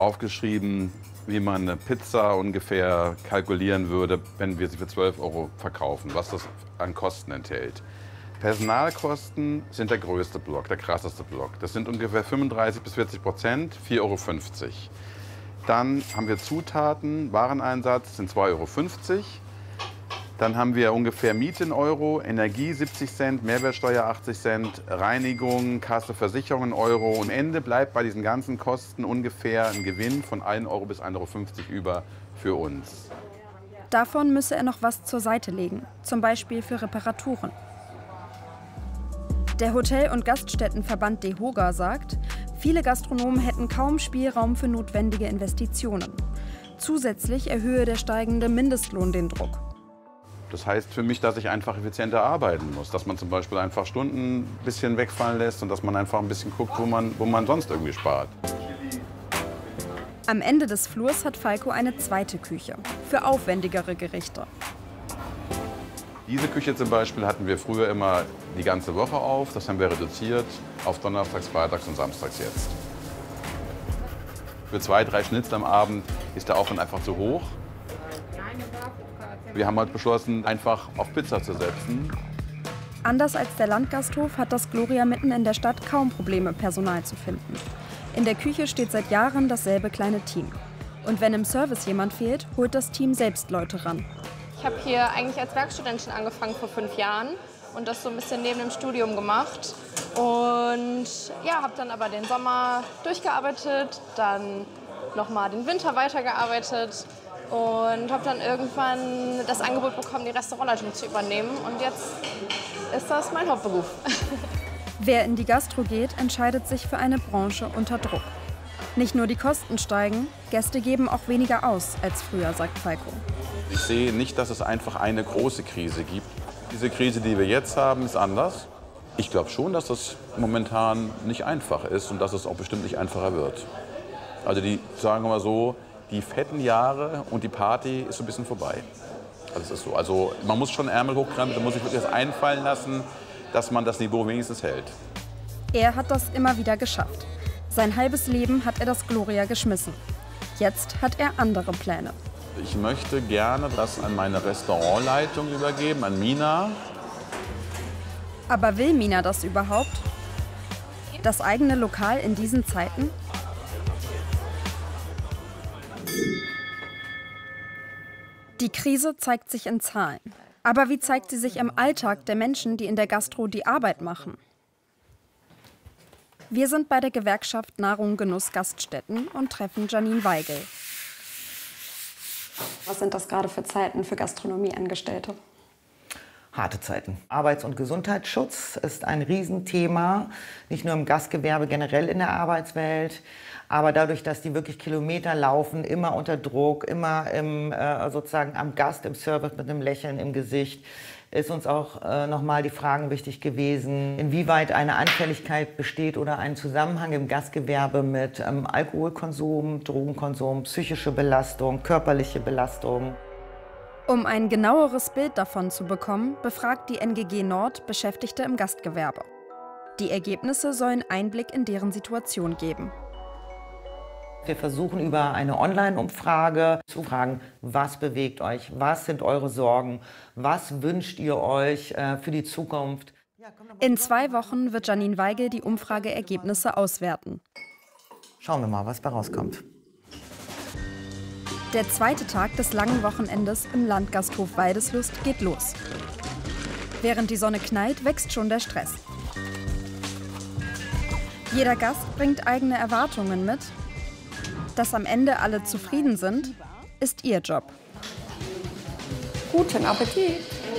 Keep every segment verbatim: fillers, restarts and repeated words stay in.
aufgeschrieben, wie man eine Pizza ungefähr kalkulieren würde, wenn wir sie für zwölf Euro verkaufen, was das an Kosten enthält. Personalkosten sind der größte Block, der krasseste Block. Das sind ungefähr fünfunddreißig bis vierzig Prozent, vier Euro fünfzig. Dann haben wir Zutaten, Wareneinsatz sind zwei Euro fünfzig. Dann haben wir ungefähr Miete in Euro, Energie siebzig Cent, Mehrwertsteuer achtzig Cent, Reinigung, Kasse, Versicherung in Euro. Und am Ende bleibt bei diesen ganzen Kosten ungefähr ein Gewinn von ein Euro bis ein Euro fünfzig über für uns. Davon müsse er noch was zur Seite legen, zum Beispiel für Reparaturen. Der Hotel- und Gaststättenverband DEHOGA sagt, viele Gastronomen hätten kaum Spielraum für notwendige Investitionen. Zusätzlich erhöhe der steigende Mindestlohn den Druck. Das heißt für mich, dass ich einfach effizienter arbeiten muss. Dass man zum Beispiel einfach Stunden ein bisschen wegfallen lässt und dass man einfach ein bisschen guckt, wo man, wo man sonst irgendwie spart. Am Ende des Flurs hat Falco eine zweite Küche für aufwendigere Gerichte. Diese Küche zum Beispiel hatten wir früher immer die ganze Woche auf. Das haben wir reduziert auf Donnerstags, Freitags und Samstags jetzt. Für zwei, drei Schnitzel am Abend ist der Aufwand einfach zu hoch. Wir haben halt beschlossen, einfach auf Pizza zu setzen. Anders als der Landgasthof hat das Gloria mitten in der Stadt kaum Probleme, Personal zu finden. In der Küche steht seit Jahren dasselbe kleine Team. Und wenn im Service jemand fehlt, holt das Team selbst Leute ran. Ich habe hier eigentlich als Werkstudentin angefangen vor fünf Jahren und das so ein bisschen neben dem Studium gemacht. Und ja, habe dann aber den Sommer durchgearbeitet, dann nochmal den Winter weitergearbeitet und habe dann irgendwann das Angebot bekommen, die Restaurantleitung zu übernehmen. Und jetzt ist das mein Hauptberuf. Wer in die Gastro geht, entscheidet sich für eine Branche unter Druck. Nicht nur die Kosten steigen, Gäste geben auch weniger aus als früher, sagt Falco. Ich sehe nicht, dass es einfach eine große Krise gibt. Diese Krise, die wir jetzt haben, ist anders. Ich glaube schon, dass das momentan nicht einfach ist und dass es auch bestimmt nicht einfacher wird. Also die, sagen wir mal so, die fetten Jahre und die Party ist so ein bisschen vorbei. Also es ist so. Also man muss schon Ärmel hochkrempeln, da muss sich wirklich das einfallen lassen, dass man das Niveau wenigstens hält. Er hat das immer wieder geschafft. Sein halbes Leben hat er das Gloria geschmissen. Jetzt hat er andere Pläne. Ich möchte gerne das an meine Restaurantleitung übergeben, an Mina. Aber will Mina das überhaupt? Das eigene Lokal in diesen Zeiten? Die Krise zeigt sich in Zahlen. Aber wie zeigt sie sich im Alltag der Menschen, die in der Gastro die Arbeit machen? Wir sind bei der Gewerkschaft Nahrung Genuss Gaststätten und treffen Janine Weigel. Was sind das gerade für Zeiten für Gastronomieangestellte? Harte Zeiten. Arbeits- und Gesundheitsschutz ist ein Riesenthema, nicht nur im Gastgewerbe, generell in der Arbeitswelt. Aber dadurch, dass die wirklich Kilometer laufen, immer unter Druck, immer im, äh, sozusagen am Gast, im Service mit einem Lächeln im Gesicht, ist uns auch äh, nochmal die Fragen wichtig gewesen, inwieweit eine Anfälligkeit besteht oder ein Zusammenhang im Gastgewerbe mit ähm, Alkoholkonsum, Drogenkonsum, psychische Belastung, körperliche Belastung. Um ein genaueres Bild davon zu bekommen, befragt die N G G Nord Beschäftigte im Gastgewerbe. Die Ergebnisse sollen Einblick in deren Situation geben. Wir versuchen über eine Online-Umfrage zu fragen, was bewegt euch, was sind eure Sorgen, was wünscht ihr euch äh, für die Zukunft. In zwei Wochen wird Janine Weigel die Umfrageergebnisse auswerten. Schauen wir mal, was da rauskommt. Der zweite Tag des langen Wochenendes im Landgasthof Waldeslust geht los. Während die Sonne knallt, wächst schon der Stress. Jeder Gast bringt eigene Erwartungen mit. Dass am Ende alle zufrieden sind, ist ihr Job. Guten Appetit!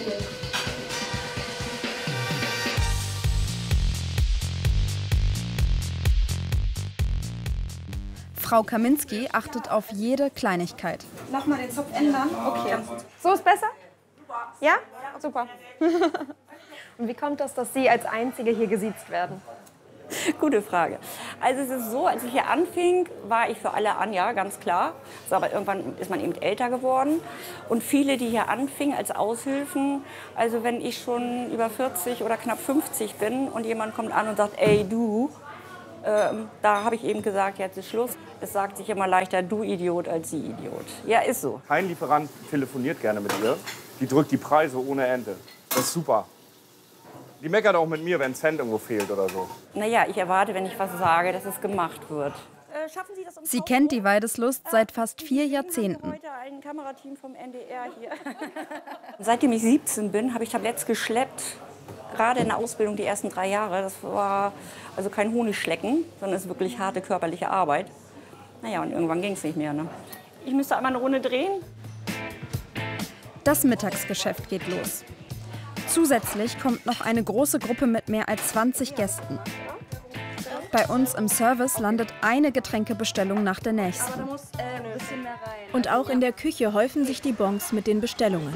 Frau Kaminski achtet auf jede Kleinigkeit. Nochmal den Zopf ändern? Okay. So ist besser? Ja? Super. Und wie kommt das, dass Sie als Einzige hier gesiezt werden? Gute Frage. Also es ist so, als ich hier anfing, war ich für alle Anja, ganz klar. So, aber irgendwann ist man eben älter geworden. Und viele, die hier anfingen als Aushilfen, also wenn ich schon über vierzig oder knapp fünfzig bin und jemand kommt an und sagt, ey du, Ähm, da habe ich eben gesagt, jetzt ist Schluss. Es sagt sich immer leichter, du Idiot, als sie Idiot. Ja, ist so. Kein Lieferant telefoniert gerne mit ihr. Die drückt die Preise ohne Ende. Das ist super. Die meckert auch mit mir, wenn ein Cent irgendwo fehlt oder so. Naja, ich erwarte, wenn ich was sage, dass es gemacht wird. Äh, schaffen Sie das um Sie kennt die Weideslust seit fast vier Jahrzehnten. Heute ein Kamerateam vom N D R hier. Seitdem ich siebzehn bin, habe ich Tabletts geschleppt. Gerade in der Ausbildung die ersten drei Jahre. Das war also kein Honigschlecken, sondern es ist wirklich harte körperliche Arbeit. Naja, und irgendwann ging es nicht mehr. Ne? Ich müsste einmal eine Runde drehen. Das Mittagsgeschäft geht los. Zusätzlich kommt noch eine große Gruppe mit mehr als zwanzig Gästen. Bei uns im Service landet eine Getränkebestellung nach der nächsten. Und auch in der Küche häufen sich die Bons mit den Bestellungen.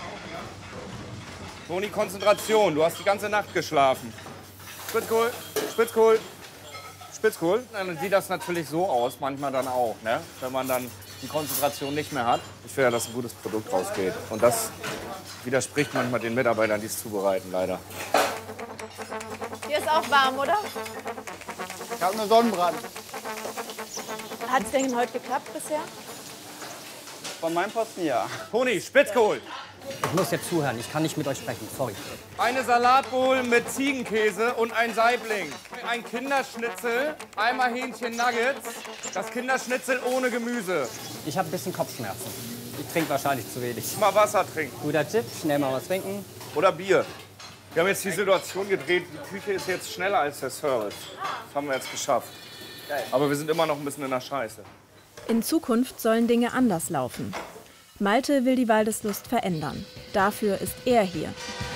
Toni, Konzentration. Du hast die ganze Nacht geschlafen. Spitzkohl, Spitzkohl, Spitzkohl. Dann sieht das natürlich so aus, manchmal dann auch, ne? Wenn man dann die Konzentration nicht mehr hat. Ich will ja, dass ein gutes Produkt rausgeht. Und das widerspricht manchmal den Mitarbeitern, die es zubereiten, leider. Hier ist auch warm, oder? Ich habe einen Sonnenbrand. Hat es denn heute geklappt bisher? Von meinem Posten ja. Toni, Spitzkohl. Ich muss jetzt zuhören, ich kann nicht mit euch sprechen, sorry. Eine Salatbowl mit Ziegenkäse und ein Saibling. Ein Kinderschnitzel, einmal Hähnchen-Nuggets. Das Kinderschnitzel ohne Gemüse. Ich habe ein bisschen Kopfschmerzen. Ich trinke wahrscheinlich zu wenig. Mal Wasser trinken. Guter Tipp, schnell mal was trinken. Oder Bier. Wir haben jetzt die Situation gedreht, die Küche ist jetzt schneller als der Service. Das haben wir jetzt geschafft. Aber wir sind immer noch ein bisschen in der Scheiße. In Zukunft sollen Dinge anders laufen. Malte will die Waldeslust verändern. Dafür ist er hier.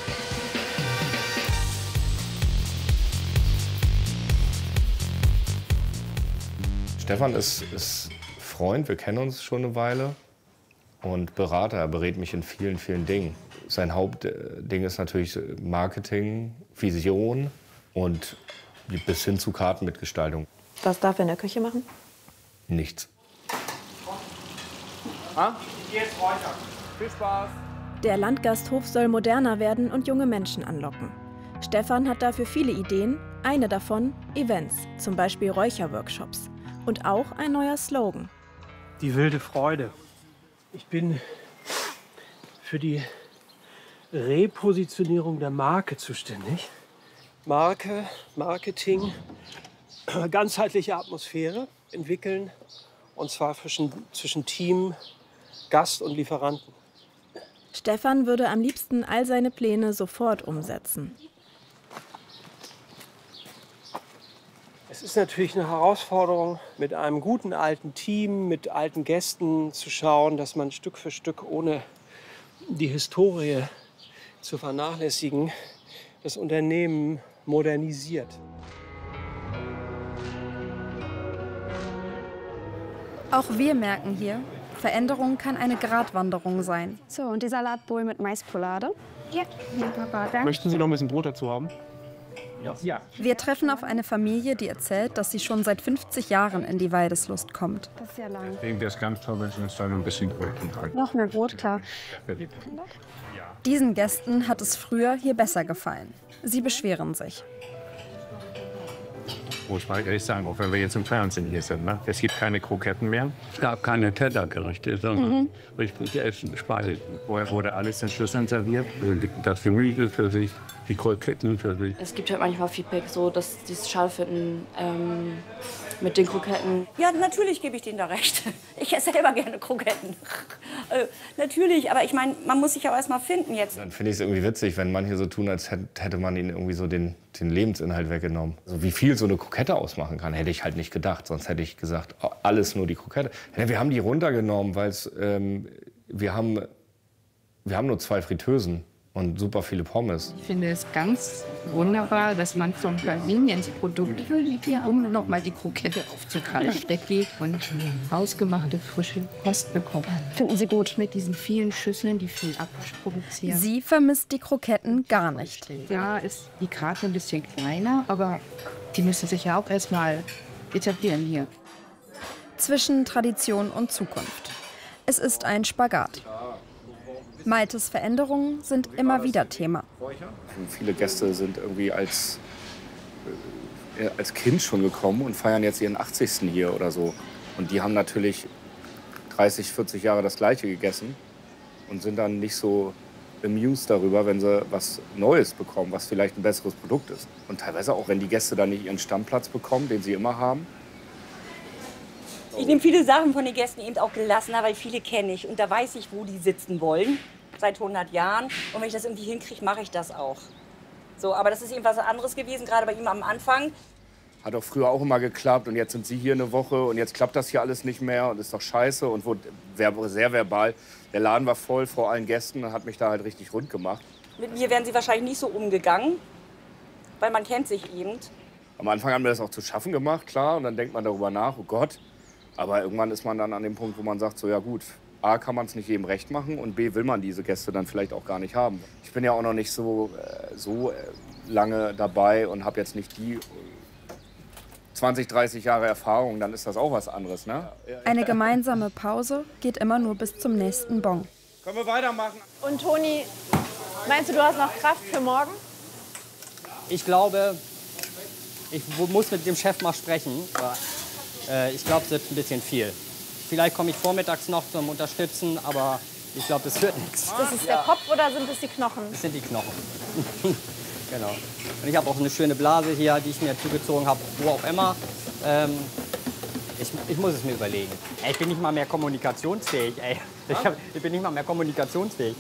Stefan ist, ist Freund, wir kennen uns schon eine Weile. Und Berater, er berät mich in vielen, vielen Dingen. Sein Hauptding ist natürlich Marketing, Vision und bis hin zu Kartenmitgestaltung. Was darf er in der Küche machen? Nichts. Ha? Jetzt weiter. Viel Spaß. Der Landgasthof soll moderner werden und junge Menschen anlocken. Stefan hat dafür viele Ideen. Eine davon Events, zum Beispiel Räucherworkshops. Und auch ein neuer Slogan. Die wilde Freude. Ich bin für die Repositionierung der Marke zuständig. Marke, Marketing, ganzheitliche Atmosphäre entwickeln. Und zwar zwischen, zwischen Team, Gast und Lieferanten. Stefan würde am liebsten all seine Pläne sofort umsetzen. Es ist natürlich eine Herausforderung, mit einem guten alten Team, mit alten Gästen zu schauen, dass man Stück für Stück, ohne die Historie zu vernachlässigen, das Unternehmen modernisiert. Auch wir merken hier, Veränderung kann eine Gratwanderung sein. So, und die Salatbowl mit Maispolade? Ja, Papa, danke. Möchten Sie noch ein bisschen Brot dazu haben? Ja. Wir treffen auf eine Familie, die erzählt, dass sie schon seit fünfzig Jahren in die Waldeslust kommt. Das ist ja lang. Ich denke, das ist ganz toll, wenn Sie uns dann ein bisschen Brötchen halten. Noch mehr Brot, klar. Diesen Gästen hat es früher hier besser gefallen. Sie beschweren sich. Muss ich mal ehrlich sagen, auch wenn wir jetzt im Fernsehen hier sind. Ne? Es gibt keine Kroketten mehr. Es gab keine Tellergerichte, sondern mhm. richtig Essen, Speisen. Vorher wurde alles in Schüsseln serviert. Das Gemüse für sich, die Kroketten für sich. Es gibt halt manchmal Feedback, so, dass die es schade finden ähm, mit den Kroketten. Ja, natürlich gebe ich denen da recht. Ich esse selber gerne Kroketten. äh, natürlich, aber ich meine, man muss sich auch erst mal finden jetzt. Dann finde ich es irgendwie witzig, wenn manche so tun, als hätte man ihnen irgendwie so den, den Lebensinhalt weggenommen. Also wie viel so eine Krokette ausmachen kann, hätte ich halt nicht gedacht. Sonst hätte ich gesagt, oh, alles nur die Krokette. Ja, wir haben die runtergenommen, weil ähm, wir haben, wir haben nur zwei Fritteusen und super viele Pommes. Ich finde es ganz wunderbar, dass man von Convenience-Produkt, um noch mal die Krokette aufzugreifen, weggeht und hausgemachte, frische Kost bekommt. Finden Sie gut? Mit diesen vielen Schüsseln, die viel Abwasch produzieren. Sie vermisst die Kroketten gar nicht. Ja, ist die Karte ein bisschen kleiner, aber die müssen sich ja auch erst mal etablieren hier. Zwischen Tradition und Zukunft. Es ist ein Spagat. Maltes Veränderungen sind immer wieder Thema. Viele Gäste sind irgendwie als als Kind schon gekommen und feiern jetzt ihren achtzigsten hier oder so. Und die haben natürlich dreißig, vierzig Jahre das Gleiche gegessen und sind dann nicht so amused darüber, wenn sie was Neues bekommen, was vielleicht ein besseres Produkt ist. Und teilweise auch, wenn die Gäste dann nicht ihren Stammplatz bekommen, den sie immer haben. Ich nehme viele Sachen von den Gästen eben auch gelassener, weil viele kenne ich. Und da weiß ich, wo die sitzen wollen, seit hundert Jahren. Und wenn ich das irgendwie hinkriege, mache ich das auch. So, aber das ist eben was anderes gewesen, gerade bei ihm am Anfang. Hat auch früher auch immer geklappt und jetzt sind Sie hier eine Woche und jetzt klappt das hier alles nicht mehr und ist doch scheiße und wurde sehr verbal. Der Laden war voll vor allen Gästen und hat mich da halt richtig rund gemacht. Mit mir wären Sie wahrscheinlich nicht so umgegangen, weil man kennt sich eben. Am Anfang haben wir das auch zu schaffen gemacht, klar, und dann denkt man darüber nach, oh Gott. Aber irgendwann ist man dann an dem Punkt, wo man sagt, so ja gut, A, kann man es nicht jedem recht machen und B, will man diese Gäste dann vielleicht auch gar nicht haben. Ich bin ja auch noch nicht so, äh, so äh, lange dabei und habe jetzt nicht die zwanzig, dreißig Jahre Erfahrung, dann ist das auch was anderes, ne? Eine gemeinsame Pause geht immer nur bis zum nächsten Bon. Können wir weitermachen? Und Toni, meinst du, du hast noch Kraft für morgen? Ich glaube, ich muss mit dem Chef mal sprechen. Aber, äh, ich glaube, es wird ein bisschen viel. Vielleicht komme ich vormittags noch zum Unterstützen, aber ich glaube, es wird nichts. Das ist der Kopf oder sind es die Knochen? Das sind die Knochen. Genau. Und ich habe auch eine schöne Blase hier, die ich mir zugezogen habe, wo auch immer. Ähm, ich, ich muss es mir überlegen. Ey, ich bin nicht mal mehr kommunikationsfähig. Ey. Ich, hab, ich bin nicht mal mehr kommunikationsfähig.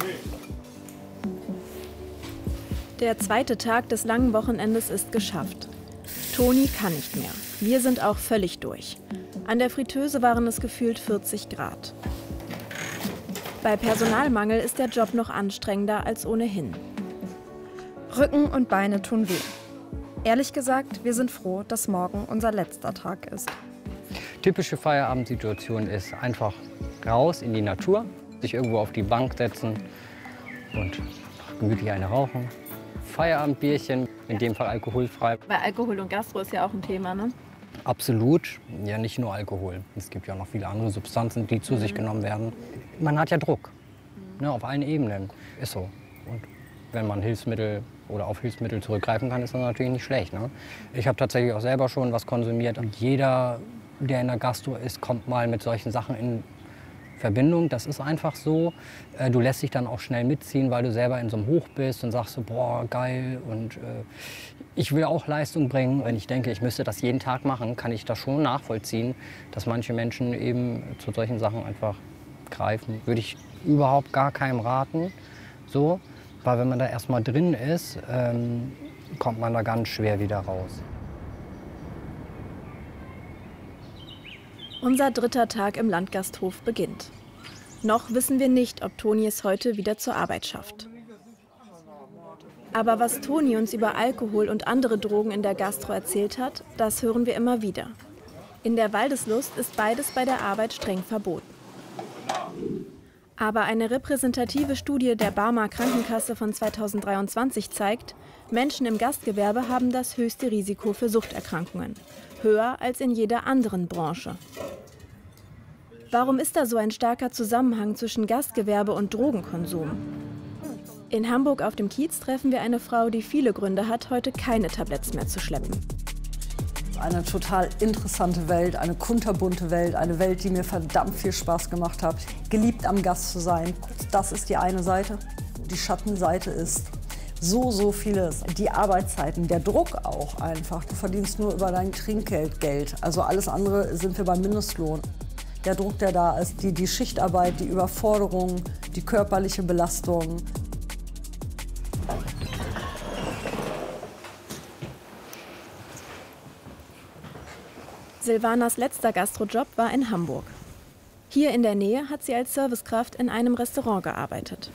Der zweite Tag des langen Wochenendes ist geschafft. Toni kann nicht mehr. Wir sind auch völlig durch. An der Fritteuse waren es gefühlt vierzig Grad. Bei Personalmangel ist der Job noch anstrengender als ohnehin. Rücken und Beine tun weh. Ehrlich gesagt, wir sind froh, dass morgen unser letzter Tag ist. Typische Feierabendsituation ist einfach raus in die Natur, sich irgendwo auf die Bank setzen und gemütlich eine rauchen. Feierabendbierchen, in dem Fall alkoholfrei. Weil Alkohol und Gastro ist ja auch ein Thema, ne? Absolut. Ja, nicht nur Alkohol. Es gibt ja noch viele andere Substanzen, die zu sich genommen werden. Man hat ja Druck, ne, auf allen Ebenen. Ist so. Und wenn man Hilfsmittel oder auf Hilfsmittel zurückgreifen kann, ist das natürlich nicht schlecht. Ne? Ich habe tatsächlich auch selber schon was konsumiert. Und jeder, der in der Gastro ist, kommt mal mit solchen Sachen in Verbindung. Das ist einfach so. Du lässt dich dann auch schnell mitziehen, weil du selber in so einem Hoch bist und sagst so, boah, geil. Und äh, ich will auch Leistung bringen. Wenn ich denke, ich müsste das jeden Tag machen, kann ich das schon nachvollziehen, dass manche Menschen eben zu solchen Sachen einfach greifen. Würde ich überhaupt gar keinem raten. So. Weil wenn man da erstmal drin ist, ähm, kommt man da ganz schwer wieder raus. Unser dritter Tag im Landgasthof beginnt. Noch wissen wir nicht, ob Toni es heute wieder zur Arbeit schafft. Aber was Toni uns über Alkohol und andere Drogen in der Gastro erzählt hat, das hören wir immer wieder. In der Waldeslust ist beides bei der Arbeit streng verboten. Aber eine repräsentative Studie der Barmer Krankenkasse von zweitausenddreiundzwanzig zeigt, Menschen im Gastgewerbe haben das höchste Risiko für Suchterkrankungen. Höher als in jeder anderen Branche. Warum ist da so ein starker Zusammenhang zwischen Gastgewerbe und Drogenkonsum? In Hamburg auf dem Kiez treffen wir eine Frau, die viele Gründe hat, heute keine Tabletts mehr zu schleppen. Eine total interessante Welt, eine kunterbunte Welt, eine Welt, die mir verdammt viel Spaß gemacht hat. Geliebt am Gast zu sein, das ist die eine Seite. Die Schattenseite ist so, so vieles. Die Arbeitszeiten, der Druck auch einfach. Du verdienst nur über dein Trinkgeld Geld. Also alles andere sind wir beim Mindestlohn. Der Druck, der da ist, die, die Schichtarbeit, die Überforderung, die körperliche Belastung. Silvanas letzter Gastrojob war in Hamburg. Hier in der Nähe hat sie als Servicekraft in einem Restaurant gearbeitet.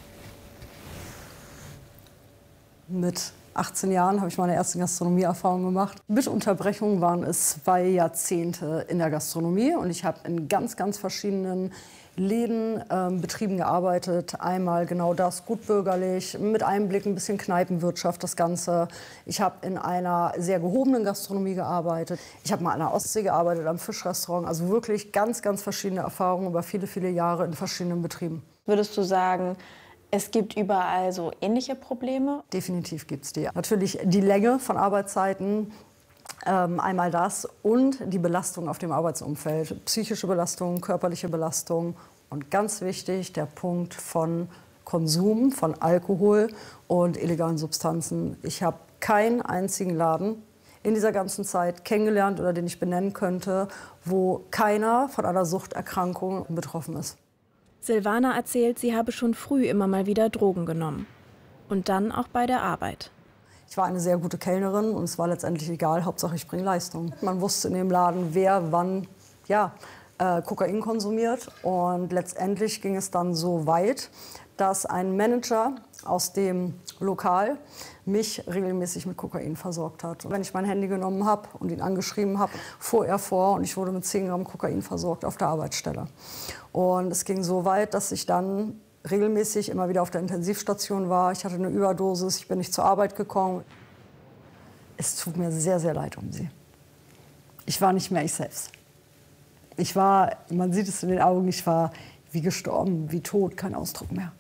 Mit achtzehn Jahren habe ich meine erste Gastronomieerfahrung gemacht. Mit Unterbrechung waren es zwei Jahrzehnte in der Gastronomie und ich habe in ganz, ganz verschiedenen Läden, ähm, Betrieben gearbeitet. Einmal genau das, gut bürgerlich, mit Einblick ein bisschen Kneipenwirtschaft, das Ganze. Ich habe in einer sehr gehobenen Gastronomie gearbeitet. Ich habe mal an der Ostsee gearbeitet, am Fischrestaurant. Also wirklich ganz, ganz verschiedene Erfahrungen über viele, viele Jahre in verschiedenen Betrieben. Würdest du sagen, es gibt überall so ähnliche Probleme? Definitiv gibt es die. Natürlich die Länge von Arbeitszeiten. Ähm, einmal das und die Belastung auf dem Arbeitsumfeld. Psychische Belastung, körperliche Belastung und ganz wichtig der Punkt von Konsum von Alkohol und illegalen Substanzen. Ich habe keinen einzigen Laden in dieser ganzen Zeit kennengelernt oder den ich benennen könnte, wo keiner von einer Suchterkrankung betroffen ist. Silvana erzählt, sie habe schon früh immer mal wieder Drogen genommen. Und dann auch bei der Arbeit. Ich war eine sehr gute Kellnerin und es war letztendlich egal, Hauptsache ich bringe Leistung. Man wusste in dem Laden, wer wann ja, äh, Kokain konsumiert. Und letztendlich ging es dann so weit, dass ein Manager aus dem Lokal mich regelmäßig mit Kokain versorgt hat. Wenn ich mein Handy genommen habe und ihn angeschrieben habe, fuhr er vor und ich wurde mit zehn Gramm Kokain versorgt auf der Arbeitsstelle. Und es ging so weit, dass ich dann regelmäßig immer wieder auf der Intensivstation war. Ich hatte eine Überdosis, ich bin nicht zur Arbeit gekommen. Es tut mir sehr, sehr leid um sie. Ich war nicht mehr ich selbst. Ich war, man sieht es in den Augen, ich war wie gestorben, wie tot, kein Ausdruck mehr.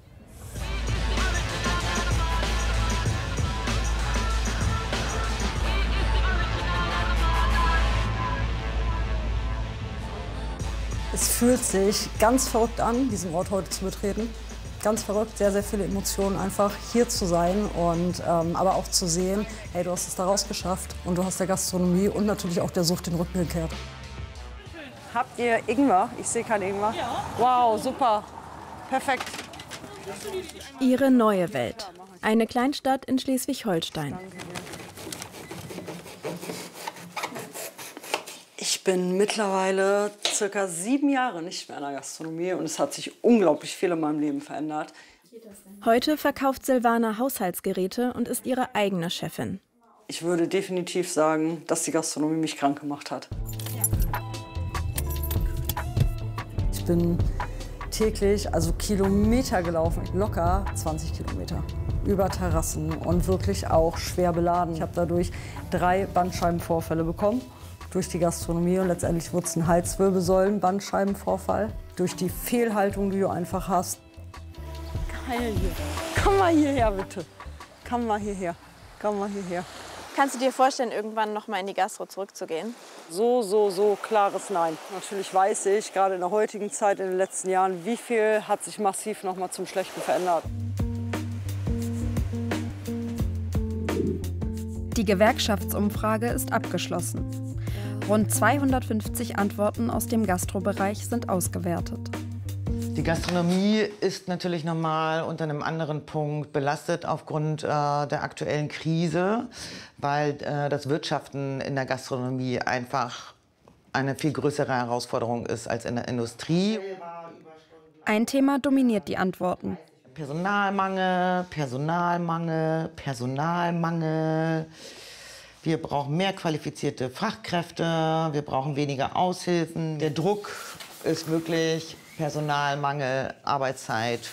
Es fühlt sich ganz verrückt an, diesen Ort heute zu betreten. Ganz verrückt, sehr, sehr viele Emotionen, einfach hier zu sein und ähm, aber auch zu sehen, hey, du hast es da rausgeschafft und du hast der Gastronomie und natürlich auch der Sucht den Rücken gekehrt. Habt ihr Ingwer? Ich sehe keinen Ingwer. Ja. Wow, super, perfekt. Ihre neue Welt. Eine Kleinstadt in Schleswig-Holstein. Ich bin mittlerweile circa sieben Jahre nicht mehr in der Gastronomie und es hat sich unglaublich viel in meinem Leben verändert. Heute verkauft Silvana Haushaltsgeräte und ist ihre eigene Chefin. Ich würde definitiv sagen, dass die Gastronomie mich krank gemacht hat. Ich bin täglich, also Kilometer gelaufen, locker zwanzig Kilometer. Über Terrassen und wirklich auch schwer beladen. Ich habe dadurch drei Bandscheibenvorfälle bekommen. Durch die Gastronomie und letztendlich wurde es ein Halswirbelsäulen-Bandscheibenvorfall. Durch die Fehlhaltung, die du einfach hast. Geil hier. Komm mal hierher, bitte. Komm mal hierher. Komm mal hierher. Kannst du dir vorstellen, irgendwann noch mal in die Gastro zurückzugehen? So, so, so klares Nein. Natürlich weiß ich, gerade in der heutigen Zeit, in den letzten Jahren, wie viel hat sich massiv noch mal zum Schlechten verändert. Die Gewerkschaftsumfrage ist abgeschlossen. Rund zweihundertfünfzig Antworten aus dem Gastrobereich sind ausgewertet. Die Gastronomie ist natürlich nochmal unter einem anderen Punkt belastet aufgrund äh, der aktuellen Krise, weil äh, das Wirtschaften in der Gastronomie einfach eine viel größere Herausforderung ist als in der Industrie. Ein Thema dominiert die Antworten. Personalmangel, Personalmangel, Personalmangel. Wir brauchen mehr qualifizierte Fachkräfte, wir brauchen weniger Aushilfen. Der Druck ist wirklich Personalmangel, Arbeitszeit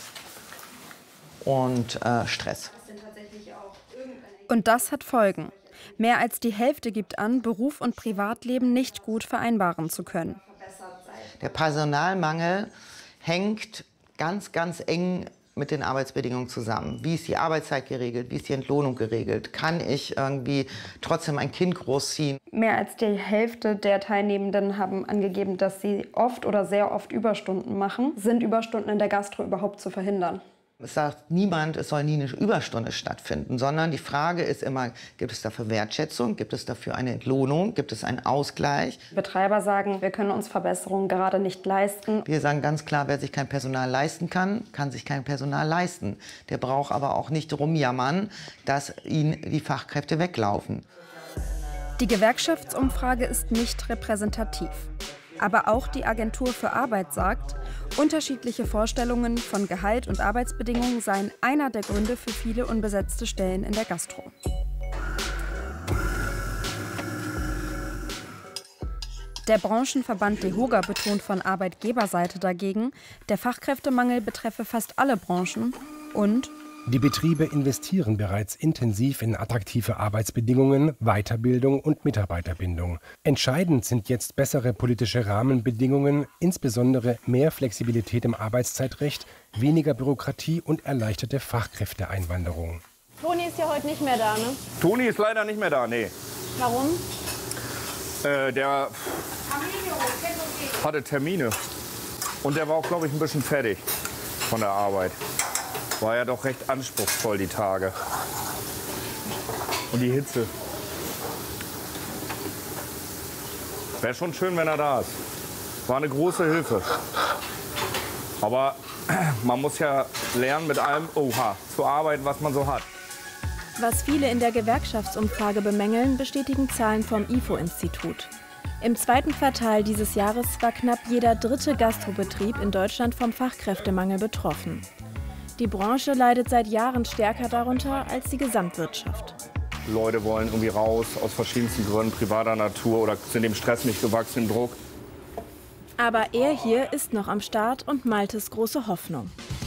und äh, Stress. Und das hat Folgen. Mehr als die Hälfte gibt an, Beruf und Privatleben nicht gut vereinbaren zu können. Der Personalmangel hängt ganz, ganz eng mit den Arbeitsbedingungen zusammen. Wie ist die Arbeitszeit geregelt? Wie ist die Entlohnung geregelt? Kann ich irgendwie trotzdem ein Kind großziehen? Mehr als die Hälfte der Teilnehmenden haben angegeben, dass sie oft oder sehr oft Überstunden machen. Sind Überstunden in der Gastro überhaupt zu verhindern? Es sagt niemand, es soll nie eine Überstunde stattfinden, sondern die Frage ist immer, gibt es dafür Wertschätzung, gibt es dafür eine Entlohnung, gibt es einen Ausgleich? Betreiber sagen, wir können uns Verbesserungen gerade nicht leisten. Wir sagen ganz klar, wer sich kein Personal leisten kann, kann sich kein Personal leisten. Der braucht aber auch nicht rumjammern, dass ihn die Fachkräfte weglaufen. Die Gewerkschaftsumfrage ist nicht repräsentativ. Aber auch die Agentur für Arbeit sagt, unterschiedliche Vorstellungen von Gehalt und Arbeitsbedingungen seien einer der Gründe für viele unbesetzte Stellen in der Gastro. Der Branchenverband DEHOGA betont von Arbeitgeberseite dagegen, der Fachkräftemangel betreffe fast alle Branchen und die Betriebe investieren bereits intensiv in attraktive Arbeitsbedingungen, Weiterbildung und Mitarbeiterbindung. Entscheidend sind jetzt bessere politische Rahmenbedingungen, insbesondere mehr Flexibilität im Arbeitszeitrecht, weniger Bürokratie und erleichterte Fachkräfteeinwanderung. Toni ist ja heute nicht mehr da, ne? Toni ist leider nicht mehr da, nee. Warum? Äh, der hatte Termine. Und der war auch, glaube ich, ein bisschen fertig von der Arbeit. War ja doch recht anspruchsvoll, die Tage. Und die Hitze. Wäre schon schön, wenn er da ist. War eine große Hilfe. Aber man muss ja lernen, mit allem oha, zu arbeiten, was man so hat. Was viele in der Gewerkschaftsumfrage bemängeln, bestätigen Zahlen vom I F O-Institut. Im zweiten Quartal dieses Jahres war knapp jeder dritte Gastrobetrieb in Deutschland vom Fachkräftemangel betroffen. Die Branche leidet seit Jahren stärker darunter als die Gesamtwirtschaft. Leute wollen irgendwie raus, aus verschiedensten Gründen, privater Natur oder sind dem Stress nicht gewachsen, dem Druck. Aber er hier ist noch am Start und Maltes große Hoffnung.